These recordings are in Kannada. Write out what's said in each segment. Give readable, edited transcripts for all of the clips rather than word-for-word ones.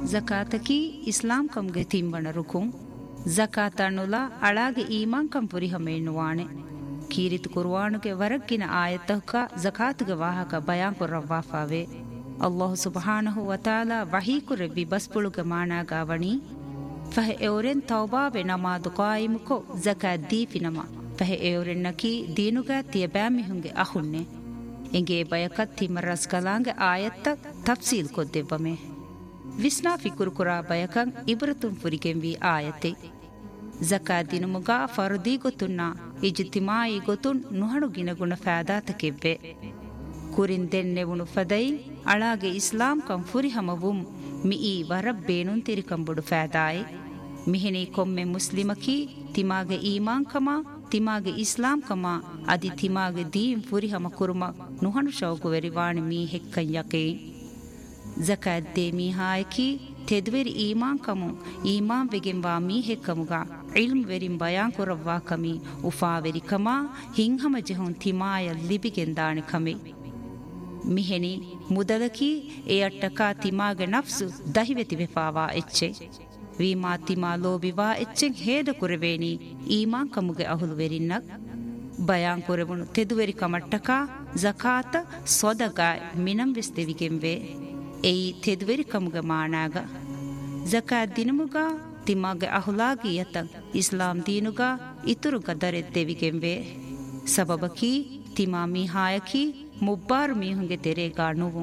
ಜಕಾತಕಿ ಇಸ್ಲಾಂ ಕಂಗೆ ತಿಂಬಣ ರುಕುಂ ಜಕಾತಣ್ಣುಲ ಅಳಾಗೆ ಈಮಾನ್ ಕಂ ಪುರಿಹಮೇಣ್ಣುವಾಣೆ ಕೀರಿತು ಕುರ್ವಾನುಗೆ ವರಗ್ಗಿನ ಆಯತಹಕ ಜಕಾತುಗೆ ವಾಹಕ ಬಯಾನ್ ಕೊರ್ರವ್ವಾಫಾವೆ ಅಲ್ಲಾಹು ಸುಬ್ಹಾನಹು ವತಾಲ ವಹೀಕುರೆವ್ವಿ ಬಸ್ಪುಳುಗೆ ಮಾಣಾಗಾವಣಿ ಫಹೆ ಎವರೆನ್ ತೌಬಾವೆ ನಮಾದು ಕಾಯಿಮುಕೊ ಜಕಾತ್ ದೀಫಿನಮ ಫಹೆ ಎವರೆನ್ನಕಿ ದೀನುಗ ತಿಯಬ್ಯಾಮಿಹುಂಗೆ ಅಹುಣ್ಣೆ ಎಂಗೆ ಬಯಕತ್ ತಿಮರಸ್ ಕಲಾಂಗೆ ಆಯತ್ತ ತಫ್ಸೀಲ್ ಕೊದ್ದೆವ್ವಮೆ ವಿಸ್ನಾ ಫಿಕುರು ಕುರಾ ಬಯಕಂ ಇಬ್ರತುಂ ಫುರಿಗೆಂವಿ ಆಯತೆ ಜಕಾತ್ ದಿನುಮುಗ ಫರ್ದಿ ಗೊತ್ತುನ್ನ ಇಜ್ತಿಮಾಯಿ ಗೊತ್ತುನ್ ನುಹಣು ಗಿನಗುಣ ಫಾದಾತಕೆವ್ವೆ ಕುರಿನ್ ದೆನ್ನೆವುಣು ಫದೈ ಅಳಾಗೆ ಇಸ್ಲಾಂ ಕಂ ಫುರಿಹಮವುಂ ಮಿಯಿ ವರಬ್ಬೇನುನ್ ತಿರಿಕಂಬುಡು ಫಾದಾಯೆ ಮಿಹಿನಿ ಕೊಮ್ಮೆ ಮುಸ್ಲಿಮಕಿ ತಿಮಾಗೆ ಈಮಾನ್ ಕಮ ತಿಮಾಗೆ ಇಸ್ಲಾಂ ಕಮ ಅದಿ ತಿಮಾಗೆ Deen ಫುರಿಹಮ ಕುರುಮ ನುಹಣು ಶೌಕು ವೆರಿವಾಣಿ me ಹೆಕ್ಕಂ ಯಕೆ ಜಕಾತ್ they ಮೀಹಾಯಕಿ ತೆದ್ವೆರಿ ಈಮಾನ್ Camus ಈಮಾನ್ ವೆಗೆಂವಾ me ಹೆಕ್ಕಮುಗ ಇಲ್ಮ್ ವೆರಿಂ ಬಯಾನ್ ಕೊರವ್ವಾ ಕಮಿ ಉಫಾವೆರಿ ಕಮ ಹಿಂಹಮ ಜೆಹುನ್ ತಿಮಾಯ ಲಿಬಿಗೆಂದಾಣೆ ಕಮೆ ಮಿಹೆನಿ ಮುದಲಕಿ ಎಯಟ್ಟಕ ತಿಮಾಗೆ ನಫ್ಸು ದಹಿವೆತಿ ವೆಫಾವಾ ಎಚ್ಚೆ ವೀಮಾ ತಿಮಾ ಲೋಬಿವಾ ಎಚ್ಚೆಂ ಹೇದ ಕುರೆವೇನಿ ಈಮಾನ್ ಕಮುಗೆ ಅಹುಲು ವೆರಿನ್ನಕ್ ಬಯಾನ್ ಕೊರೆವುಣು ತೆದುವೆರಿ ಕಮಟ್ಟಕ ಜಕಾತ ಸೊದಗಾಯ್ ಮಿನಂ ವೆಸ್ತೆವಿಗೆಂವೆ ಎಯಿ ತೆದುವೆರಿ ಕಮುಗೆ ಮಾಣಾಗ ಜಕಾತ್ ದಿನಮುಗ ತಿಮಾಗೆ ಅಹುಲಾಗಿ ಯತಂ ಇಸ್ಲಾಂ ದೀನುಗ ಇತುರು ಗದರೆದ್ದೆವಿಗೆಂವೆ ಸಬಬಕಿ ತಿಮಾ ಮೀಹಾಯಕಿ ಮುಬ್ಬಾರು ಮೀಹುಂಗೆ ತೆರೆಗಾ ನುವುಂ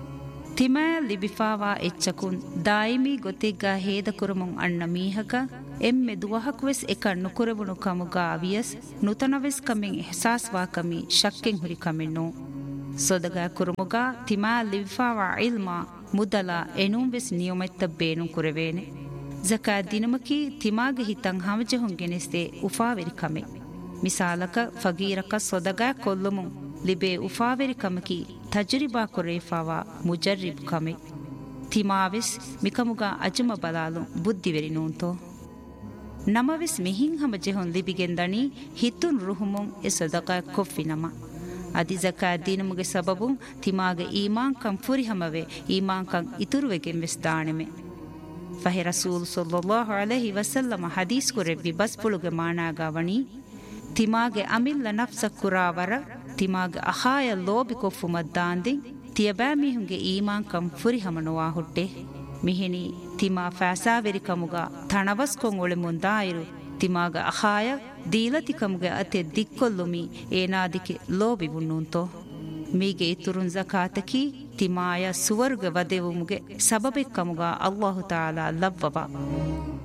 ತಿಮಾಯ ಲಿಬಿಫಾವಾ ಎಚ್ಚಕುನ್ ದಾಯಿಮಿ ಗೊತ್ತಿಗ್ಗಾ ಹೇದ ಕುರುಮುಂ ಅಣ್ಣ ಮೀಹಕ ಎಮ್ಮೆ ದುವಹಕ್ವೆಸ್ ಎಕಣ್ ನುಕುರೆವುಣು ಕಮುಗಾ ಅವಿಯಸ್ ನುತನವೆಸ್ ಕಮೆಂ ಎಹ್ಸಾಸ್ವಾ ಕಮಿ ಶಕ್ಕೆಂ ಹುರಿ ಕಮೆನ್ನೋ ಸೊದಗಾ ಕುರುಮುಗಾ ತಿಮಾಯ ಲಿಬಿಫಾವಾ ಇಲ್ಮಾ ಮುದಲ ಎನುಂವೆಸ್ ನಿಯಮೆತ್ತ ಬೇನು ಕುರೆವೇನೆ ಜಕಾತ್ ದಿನಮಕಿ ತಿಮಾಗೆ ಹಿತಂ ಹಮಜಹುಂ ಗೆನೆಸ್ದೆ ಉಫಾವೆರಿ ಕಮೆ ಮಿಸಾಲಕ ಫಗೀರಕ ಸೊದಗಾ ಕೊಲ್ಲುಮು ಲಿಬೆ ಉಫಾವೆರಿ ಕಮಕಿ ತಜ್ರಿಬಾ ಕೊರೇಫಾವಾ ಮುಜರ್ರಿಬ್ ಕಮೆ ತಿಮಾವೆಸ್ ಮಿಕಮುಗ ಅಜಮ ಬಲಾಲು ಬುದ್ಧಿವೆರಿ ನೂಂತೋ ನಮವೆಸ್ ಮಿಹಿಂ ಹಮಜಹುಂ ಲಿಬಿಗೆಂದಣಿ ಹಿತುನ್ ರುಹುಮುಂ ಎ ಸದಕಾ ಕೊಫ್ಫಿ ನಮ ಅದಿ ಜಕಾತ್ ದಿನಮುಗೆ ಸಬಬುಂ ತಿಮಾಗೆ ಈಮಾನ್ ಕಂ ಫುರಿಹಮವೆ ಈಮಾನ್ ಕಂ ಇತುರುವೆಗೆಂ ವೆಸ್ ದಾಣೆಮೆ ಫಹೆ ರಸೂಲ್ ಸಲ್ಲಲ್ಲಾಹು ಅಲೈಹಿ ವಸಲ್ಲಮ ಹದೀಸ್ ಕುರೆವ್ವಿ ಬಸ್ಪುಳುಗೆ ಮಾಣಾಗಾವಣಿ ತಿಮಾಗೆ ಅಮಿಲ್ಲ ನಫ್ಸ ಕುರಾವರ ತಿಮಾಗೆ ಅಹಾಯ ಲೋಬಿ ಕೊಫ್ಫು ಮದ್ದಾಂದಿ ತಿಯಬ್ಯಾಮಿಹುಂಗೆ ಈಮಾನ್ ಕಂ ಫುರಿಹಮನುವಾ ಹುಟ್ಟೆ ಮಿಹಿನಿ ತಿಮಾ ಫಾಸಾವೆರಿ ಕಮುಗ ಥಣವಸ್ಕೊಂ ಒಳೆ ಮುಂದಾಯಿರು ತಿಮಾಗ ಅಹಾಯ ದೀಲತಿ ಕಮುಗೆ ಅತೆ ದಿಕ್ಕೊಲ್ಲುಮಿ ಏನಾದಿಕೆ ಲೋಬಿ ಬುಣ್ಣುಂತೋ ಮೀಗೆ ಇತುರುನ್ ಜಕಾತಕಿ ತಿಮಾಯ ಸುವರ್ಗ ವದೆವುಮುಗೆ ಸಬಬೆಕ್ಕಮುಗ ಅಲ್ಲಾಹು ತಾಲಾ ಲವ್ವವ